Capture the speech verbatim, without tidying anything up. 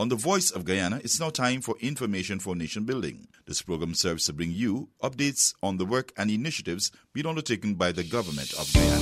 On The Voice of Guyana, it's now time for Information for Nation Building. This program serves to bring you updates on the work and initiatives being undertaken by the government of Guyana.